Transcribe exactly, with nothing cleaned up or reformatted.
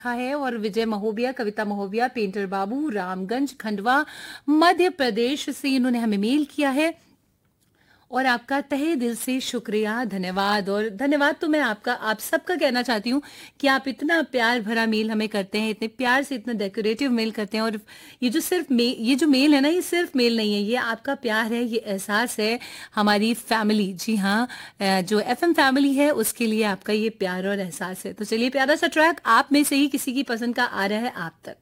लिखा है और विजय महोबिया, कविता महोबिया, पेंटर बाबू, रामगंज, खंडवा, मध्य प्रदेश से इन्होंने हमें मेल किया है। और आपका तहे दिल से शुक्रिया, धन्यवाद। और धन्यवाद तो मैं आपका आप सबका कहना चाहती हूँ कि आप इतना प्यार भरा मेल हमें करते हैं, इतने प्यार से इतना डेकोरेटिव मेल करते हैं। और ये जो सिर्फ मे ये जो मेल है ना, ये सिर्फ मेल नहीं है, ये आपका प्यार है, ये एहसास है हमारी फैमिली। जी हाँ, अ, जो एफएम फैमिली है उसके लिए आपका ये प्यार और एहसास है। तो चलिए, प्यारा सा ट्रैक आप में से ही किसी की पसंद का आ रहा है आप तक।